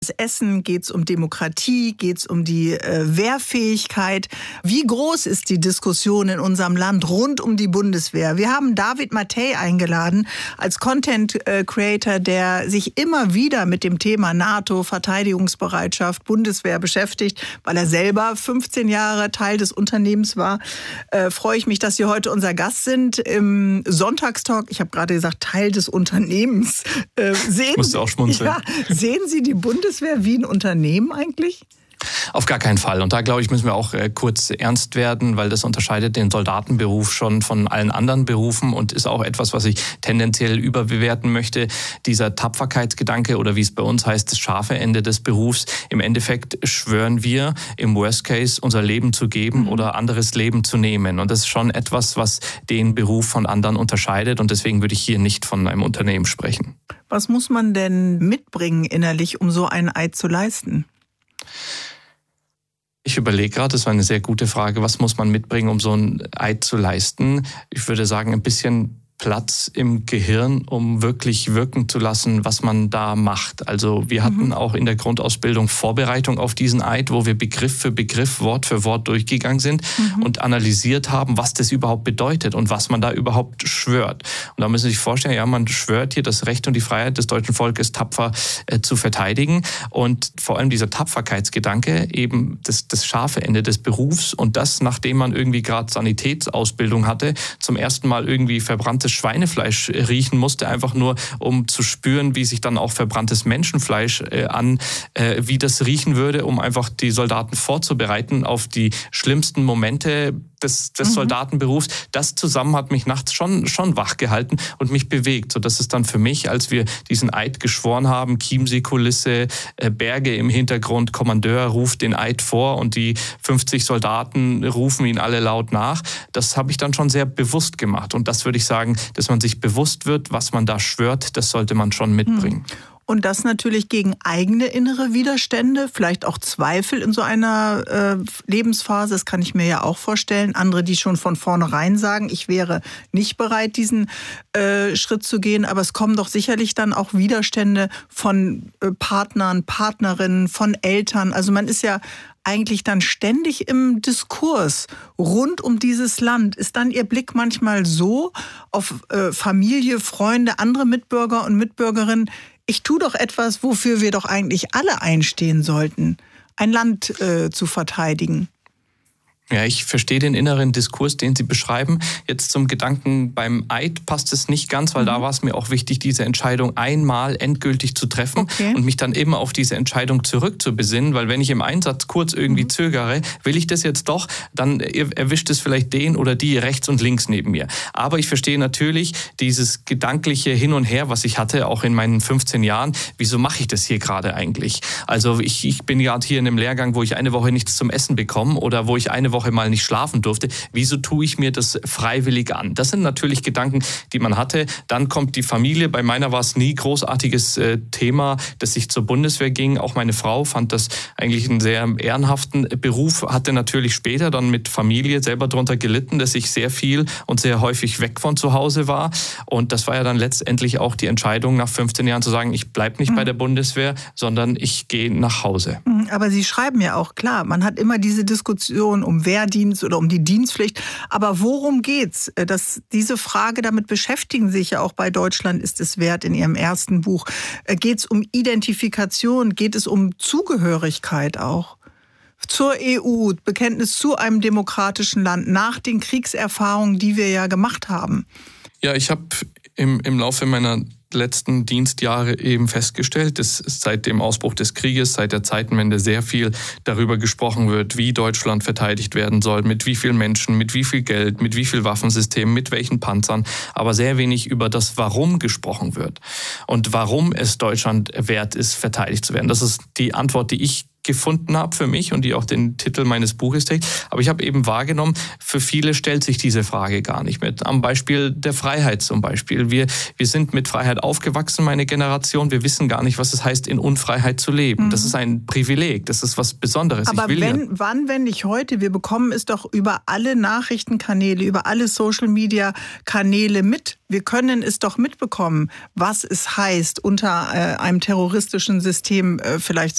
Essen, geht es um Demokratie, geht es um die Wehrfähigkeit. Wie groß ist die Diskussion in unserem Land rund um die Bundeswehr? Wir haben David Mathey eingeladen als Content Creator, der sich immer wieder mit dem Thema NATO, Verteidigungsbereitschaft, Bundeswehr beschäftigt, weil er selber 15 Jahre Teil des Unternehmens war. Freue ich mich, dass Sie heute unser Gast sind im Sonntagstalk. Ich habe gerade gesagt, Teil des Unternehmens. Musst du auch schmunzeln. Ja, sehen Sie die Bundeswehr wie ein Unternehmen eigentlich? Auf gar keinen Fall. Und da, glaube ich, müssen wir auch kurz ernst werden, weil das unterscheidet den Soldatenberuf schon von allen anderen Berufen und ist auch etwas, was ich tendenziell überbewerten möchte. Dieser Tapferkeitsgedanke oder wie es bei uns heißt, das scharfe Ende des Berufs. Im Endeffekt schwören wir, im Worst Case unser Leben zu geben oder anderes Leben zu nehmen. Und das ist schon etwas, was den Beruf von anderen unterscheidet. Und deswegen würde ich hier nicht von einem Unternehmen sprechen. Was muss man denn mitbringen innerlich, um so einen Eid zu leisten? Ich überlege gerade, das war eine sehr gute Frage, was muss man mitbringen, um so ein Eid zu leisten? Ich würde sagen, ein bisschen Platz im Gehirn, um wirklich wirken zu lassen, was man da macht. Also wir hatten auch in der Grundausbildung Vorbereitung auf diesen Eid, wo wir Begriff für Begriff, Wort für Wort durchgegangen sind und analysiert haben, was das überhaupt bedeutet und was man da überhaupt schwört. Und da müssen Sie sich vorstellen, ja, man schwört hier das Recht und die Freiheit des deutschen Volkes tapfer zu verteidigen. Und vor allem dieser Tapferkeitsgedanke, eben das scharfe Ende des Berufs und das, nachdem man irgendwie gerade Sanitätsausbildung hatte, zum ersten Mal irgendwie verbranntes Schweinefleisch riechen musste, einfach nur um zu spüren, wie sich dann auch verbranntes Menschenfleisch wie das riechen würde, um einfach die Soldaten vorzubereiten auf die schlimmsten Momente des Soldatenberufs. Das zusammen hat mich nachts schon wach gehalten und mich bewegt, sodass es dann für mich, als wir diesen Eid geschworen haben, Chiemsee-Kulisse, Berge im Hintergrund, Kommandeur ruft den Eid vor und die 50 Soldaten rufen ihn alle laut nach, das habe ich dann schon sehr bewusst gemacht. Und das würde ich sagen, dass man sich bewusst wird, was man da schwört, das sollte man schon mitbringen. Und das natürlich gegen eigene innere Widerstände, vielleicht auch Zweifel in so einer Lebensphase, das kann ich mir ja auch vorstellen. Andere, die schon von vornherein sagen, ich wäre nicht bereit, diesen Schritt zu gehen. Aber es kommen doch sicherlich dann auch Widerstände von Partnern, Partnerinnen, von Eltern. Also man ist ja eigentlich dann ständig im Diskurs rund um dieses Land. Ist dann Ihr Blick manchmal so auf Familie, Freunde, andere Mitbürger und Mitbürgerinnen, ich tue doch etwas, wofür wir doch eigentlich alle einstehen sollten, ein Land zu verteidigen? Ja, ich verstehe den inneren Diskurs, den Sie beschreiben. Jetzt zum Gedanken beim Eid passt es nicht ganz, weil da war es mir auch wichtig, diese Entscheidung einmal endgültig zu treffen und mich dann immer auf diese Entscheidung zurückzubesinnen, weil wenn ich im Einsatz kurz irgendwie zögere, will ich das jetzt doch, dann erwischt es vielleicht den oder die rechts und links neben mir. Aber ich verstehe natürlich dieses gedankliche Hin und Her, was ich hatte, auch in meinen 15 Jahren. Wieso mache ich das hier gerade eigentlich? Also ich bin gerade hier in einem Lehrgang, wo ich eine Woche nichts zum Essen bekomme oder wo ich eine Woche mal nicht schlafen durfte. Wieso tue ich mir das freiwillig an? Das sind natürlich Gedanken, die man hatte. Dann kommt die Familie. Bei meiner war es nie großartiges Thema, dass ich zur Bundeswehr ging. Auch meine Frau fand das eigentlich einen sehr ehrenhaften Beruf, hatte natürlich später dann mit Familie selber darunter gelitten, dass ich sehr viel und sehr häufig weg von zu Hause war. Und das war ja dann letztendlich auch die Entscheidung, nach 15 Jahren zu sagen, ich bleibe nicht bei der Bundeswehr, sondern ich gehe nach Hause. Aber Sie schreiben ja auch, klar, man hat immer diese Diskussion um Wehrdienst oder um die Dienstpflicht. Aber worum geht's? Diese Frage, damit beschäftigen Sie sich ja auch bei Deutschland ist es wert in Ihrem ersten Buch. Geht es um Identifikation? Geht es um Zugehörigkeit auch? Zur EU, Bekenntnis zu einem demokratischen Land nach den Kriegserfahrungen, die wir ja gemacht haben? Ja, ich habe im Laufe meiner letzten Dienstjahre eben festgestellt, dass seit dem Ausbruch des Krieges, seit der Zeitenwende sehr viel darüber gesprochen wird, wie Deutschland verteidigt werden soll, mit wie vielen Menschen, mit wie viel Geld, mit wie viel Waffensystemen, mit welchen Panzern, aber sehr wenig über das Warum gesprochen wird und warum es Deutschland wert ist, verteidigt zu werden. Das ist die Antwort, die ich gefunden habe für mich und die auch den Titel meines Buches trägt. Aber ich habe eben wahrgenommen, für viele stellt sich diese Frage gar nicht mehr. Am Beispiel der Freiheit zum Beispiel. Wir sind mit Freiheit aufgewachsen, meine Generation. Wir wissen gar nicht, was es heißt, in Unfreiheit zu leben. Das ist ein Privileg, das ist was Besonderes. Aber wann, wenn nicht heute? Wir bekommen es doch über alle Nachrichtenkanäle, über alle Social-Media-Kanäle mit. Wir können es doch mitbekommen, was es heißt, unter einem terroristischen System vielleicht